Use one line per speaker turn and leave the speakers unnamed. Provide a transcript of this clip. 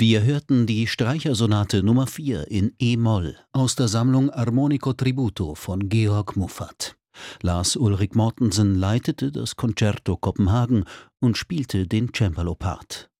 Wir hörten die Streichersonate Nummer 4 in e-Moll aus der Sammlung Armonico Tributo von Georg Muffat. Lars Ulrik Mortensen leitete das Concerto Kopenhagen und spielte den Cembalo-Part.